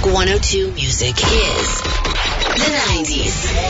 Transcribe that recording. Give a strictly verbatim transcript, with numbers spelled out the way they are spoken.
Rock one oh two Music is the nineties.